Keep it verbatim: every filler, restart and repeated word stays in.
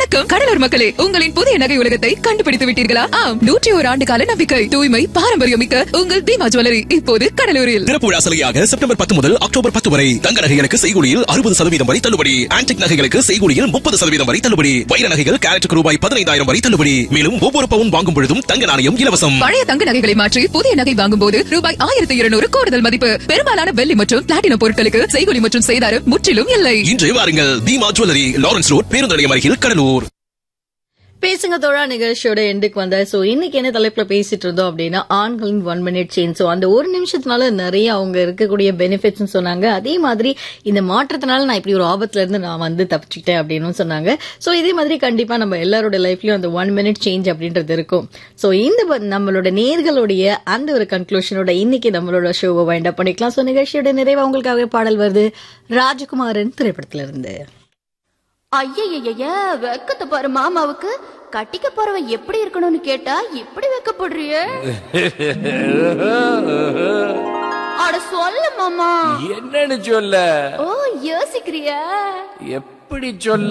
வணக்கம் கடலூர் மக்களே, உங்களின் புதிய நகை உலகத்தை கண்டுபிடித்து விட்டீர்களா? ஆம், நூற்றி ஒரு ஆண்டு கால நம்பிக்கை, தூய்மை, பாரம்பரியம் மிக்க உங்கள் தீமா ஜுவல்லரி இப்போது கடலூரில். திறப்பு விழா சலுகையாக செப்டம்பர் பத்து முதல் அக்டோபர் பத்து வரை தங்க நகைகளுக்கு செய்கூலியில் அறுபது சதவீதம் வரை தள்ளுபடி. ஆன்டிக் நகைகளுக்கு செய்கூலியில் முப்பது சதவீதம் வரை தள்ளுபடி. வைர நகைகள் கேரட்டுக்கு ரூபாய் பதினைந்தாயிரம் வரை தள்ளுபடி. மேலும் ஒவ்வொரு பவுன் வாங்கும் பொழுதும் தங்க நாணயம் இலவசம். பழைய தங்க நகைகளை மாற்றி புதிய நகை வாங்கும் போது ரூபாய் ஆயிரத்தி இருநூறு கூடுதல் மதிப்பு. பெரும்பாலான வெள்ளி மற்றும் பிளாட்டினம் பொருட்களுக்கு செய்கூலி மற்றும் செய்தாரம் முற்றிலும் இல்லை. இன்று வாருங்கள், தீமா ஜுவல்லரி, லாரன்ஸ் ரோட், பேருந்து நிலையம் அருகில், கடலூர். பேசுங்க தோழா நிகழ்ச்சியோட எண்டுக்கு வந்த. சோ இன்னைக்கு என்ன தலைப்புல பேசிட்டு இருந்தோம் அப்படின்னா, ஆண்களின் ஒன் மினிட் சேஞ்ச். சோ அந்த ஒரு நிமிஷத்தினால நிறைய அவங்க இருக்கக்கூடிய பெனிஃபிட்ஸ் சொன்னாங்க. அதே மாதிரி இந்த மாற்றத்தினால நான் இப்படி ஒரு ஆபத்துல இருந்து நான் வந்து தப்பிச்சுட்டேன் அப்படின்னு சொன்னாங்க. சோ இதே மாதிரி கண்டிப்பா நம்ம எல்லாரோட லைஃப்லயும் அந்த ஒன் மினிட் சேஞ்ச் அப்படின்றது இருக்கும். சோ இந்த நம்மளோட நேர்களுடைய அந்த ஒரு கன்க்ளூஷனோட இன்னைக்கு நம்மளோட ஷோவை வைண்ட் அப் பண்ணிக்கலாம். சோ நிகழ்ச்சியோட நிறைவா உங்களுக்காக பாடல் வருது, ராஜகுமாரன் திரைப்படத்துல இருந்து. ஐயய்ய வெக்கத்தை பாரு மாமாவுக்கு. கட்டிக்க போறவன் எப்படி இருக்கணும்னு கேட்டா இப்படி வெக்கப்படுறிய? அட சொல்லு மாமா. என்னன்னு சொல்ல? ஓ யோசிக்கிறியா? எப்படி சொல்ல?